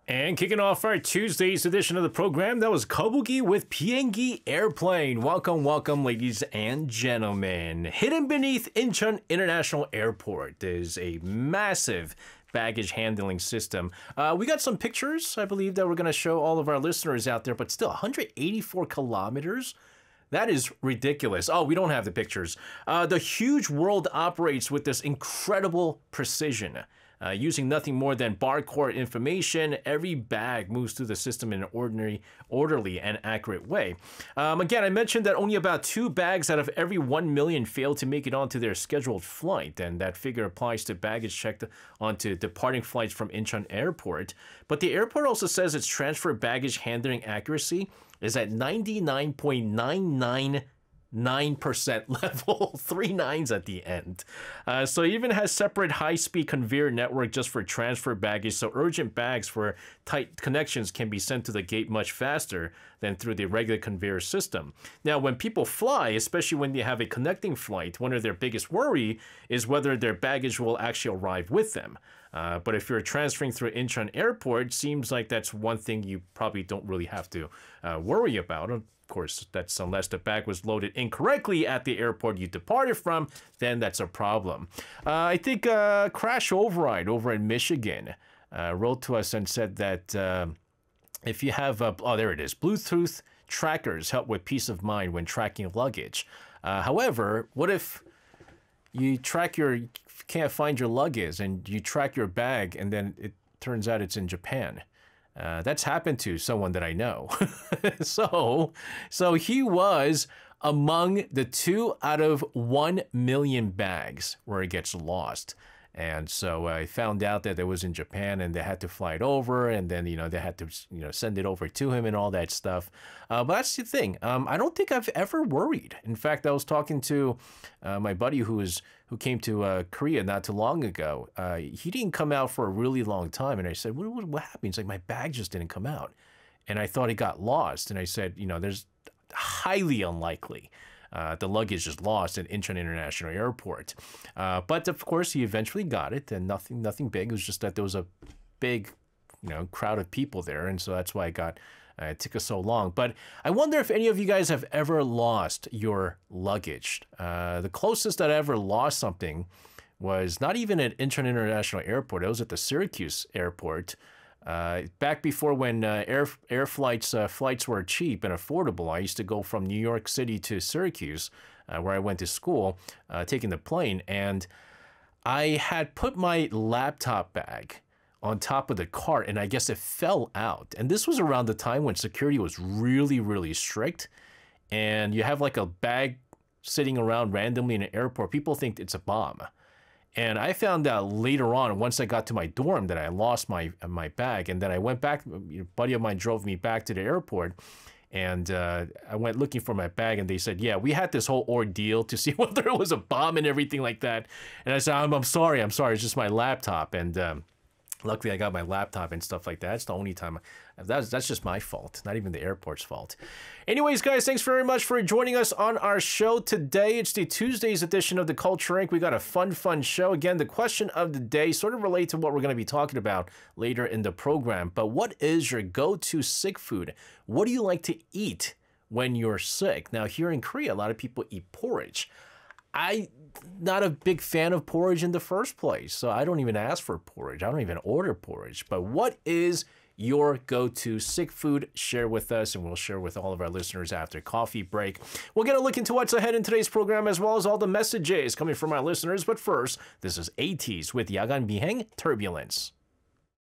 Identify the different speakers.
Speaker 1: And kicking off our Tuesday's edition of the program, that was Kobugi with Biengi Airplane. Welcome, welcome, ladies and gentlemen. Hidden beneath Incheon International Airport is a massive baggage handling system. We got some pictures, I believe, that we're going to show all of our listeners out there, but still 184 kilometers? That is ridiculous. Oh, we don't have the pictures. The huge world operates with this incredible precision. Using nothing more than barcode information, every bag moves through the system in an orderly and accurate way. Again, I mentioned that only about 2 bags out of every 1 million fail to make it onto their scheduled flight, and that figure applies to baggage checked onto departing flights from Incheon Airport. But the airport also says its transfer baggage handling accuracy is at 99.999% level, 3 nines at the end. So it even has separate high-speed conveyor network just for transfer baggage, so urgent bags for tight connections can be sent to the gate much faster than through the regular conveyor system. Now, when people fly, especially when they have a connecting flight, one of their biggest worry is whether their baggage will actually arrive with them. But if you're transferring through Incheon Airport, seems like that's one thing you probably don't really have to worry about. Of course, that's unless the bag was loaded incorrectly at the airport you departed from, then that's a problem. I think Crash Override over in Michigan wrote to us and said that if you have, oh, there it is, Bluetooth trackers help with peace of mind when tracking luggage. However, what if you can't find your luggage and you track your bag and then it turns out it's in Japan? That's happened to someone that I know. So he was among the 2 out of 1 million bags where it gets lost. And so I found out that it was in Japan and they had to fly it over, and then, they had to, send it over to him and all that stuff. But that's the thing. I don't think I've ever worried. In fact, I was talking to my buddy who came to Korea not too long ago. He didn't come out for a really long time. And I said, what happened? He's like, my bag just didn't come out. And I thought it got lost. And I said, there's highly unlikely the luggage is lost at Incheon International Airport. But of course, he eventually got it, and nothing big. It was just that there was a big, crowd of people there, and so that's why it took us so long. But I wonder if any of you guys have ever lost your luggage. The closest that I ever lost something was not even at Incheon International Airport. It was at the Syracuse Airport. Back before when flights were cheap and affordable, I used to go from New York City to Syracuse, where I went to school, taking the plane, and I had put my laptop bag on top of the cart, and I guess it fell out. And this was around the time when security was really, really strict, and you have like a bag sitting around randomly in an airport. People think it's a bomb. And I found out later on, once I got to my dorm, that I lost my bag. And then I went back. A buddy of mine drove me back to the airport, and I went looking for my bag. And they said, "Yeah, we had this whole ordeal to see whether it was a bomb and everything like that." And I said, "I'm sorry. It's just my laptop." And luckily, I got my laptop and stuff like that. That's the only time. That's just my fault, not even the airport's fault. Anyways, guys, thanks very much for joining us on our show today. It's the Tuesday's edition of the Culture Inc. We got a fun show. Again, the question of the day sort of relates to what we're going to be talking about later in the program. But what is your go-to sick food? What do you like to eat when you're sick? Now, here in Korea, a lot of people eat porridge. I'm not a big fan of porridge in the first place, so I don't even ask for porridge. I don't even order porridge. But what is your go-to sick food? Share with us, and we'll share with all of our listeners after coffee break. We'll get a look into what's ahead in today's program, as well as all the messages coming from our listeners. But first, this is ATEEZ with 야간 비행 Turbulence.